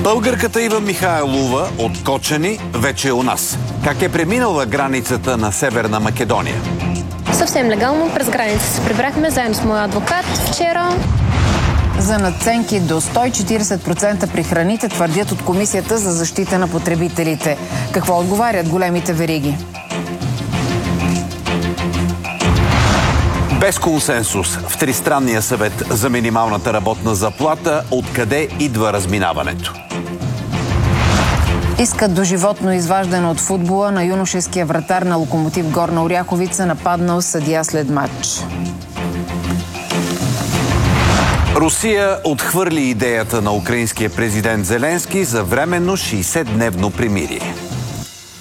Българката Ива Михайлова от Кочани вече е у нас. Как е преминала границата на Северна Македония? Съвсем легално през граница се прибрахме заедно с моя адвокат вчера. За надценки до 140% при храните, твърдят от Комисията за защита на потребителите. Какво отговарят големите вериги? Без консенсус в Тристранния съвет за минималната работна заплата, откъде идва разминаването? Искат доживотно изваждане от футбола на юношеския вратар на Локомотив Горна Оряховица, нападнал съдия след матч. Русия отхвърли идеята на украинския президент Зеленски за временно 60-дневно примирие.